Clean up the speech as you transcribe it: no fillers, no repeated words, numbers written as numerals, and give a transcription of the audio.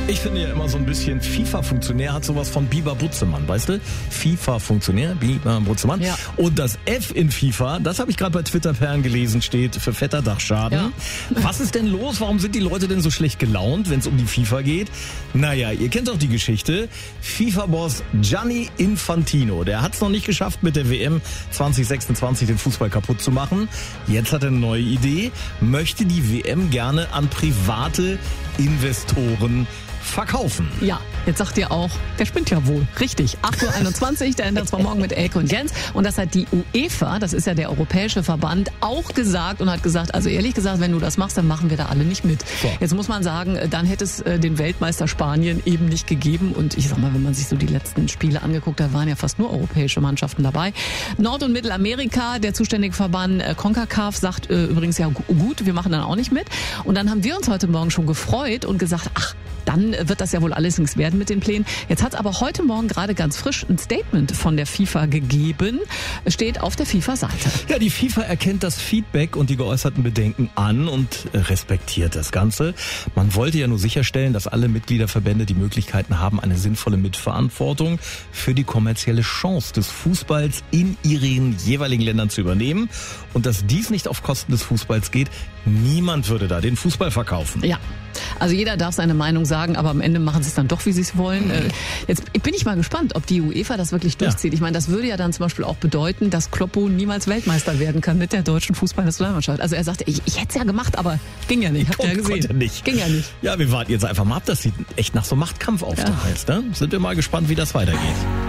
Ich finde ja immer so ein bisschen FIFA-Funktionär hat sowas von Biber Butzemann, weißt du? FIFA-Funktionär, Biber Butzemann. Ja. Und das F in FIFA, das habe ich gerade bei Twitter-Perlen gelesen, steht für fetter Dachschaden. Ja. Was ist denn los? Warum sind die Leute denn so schlecht gelaunt, wenn es um die FIFA geht? Naja, ihr kennt doch die Geschichte. FIFA-Boss Gianni Infantino, der hat es noch nicht geschafft, mit der WM 2026 den Fußball kaputt zu machen. Jetzt hat er eine neue Idee, möchte die WM gerne an private Investoren verkaufen. Ja, jetzt sagt ihr auch, der spinnt ja wohl. Richtig, 8.21 Uhr, der ändert zwar morgen mit Elke und Jens. Und das hat die UEFA, das ist ja der europäische Verband, auch gesagt und hat gesagt, also ehrlich gesagt, wenn du das machst, dann machen wir da alle nicht mit. So. Jetzt muss man sagen, dann hätte es den Weltmeister Spanien eben nicht gegeben. Und ich sag mal, wenn man sich so die letzten Spiele angeguckt hat, waren ja fast nur europäische Mannschaften dabei. Nord- und Mittelamerika, der zuständige Verband CONCACAF sagt übrigens ja gut, wir machen dann auch nicht mit. Und dann haben wir uns heute Morgen schon gefreut und gesagt, ach, dann wird das ja wohl alles nichts werden mit den Plänen. Jetzt hat es aber heute Morgen gerade ganz frisch ein Statement von der FIFA gegeben. Steht auf der FIFA-Seite. Ja, die FIFA erkennt das Feedback und die geäußerten Bedenken an und respektiert das Ganze. Man wollte ja nur sicherstellen, dass alle Mitgliederverbände die Möglichkeiten haben, eine sinnvolle Mitverantwortung für die kommerzielle Chance des Fußballs in ihren jeweiligen Ländern zu übernehmen und dass dies nicht auf Kosten des Fußballs geht. Niemand würde da den Fußball verkaufen. Ja. Also jeder darf seine Meinung sagen, aber am Ende machen sie es dann doch, wie sie es wollen. Jetzt bin ich mal gespannt, ob die UEFA das wirklich durchzieht. Ich meine, das würde ja dann zum Beispiel auch bedeuten, dass Kloppo niemals Weltmeister werden kann mit der deutschen Fußballnationalmannschaft. Also er sagte, ich hätte es ja gemacht, aber ging ja nicht. Habt ihr ja gesehen. Konnte nicht. Ging ja nicht. Ja, wir warten jetzt einfach mal ab. Das sieht echt nach so einem Machtkampf aus. Ja. Ne? Sind wir mal gespannt, wie das weitergeht.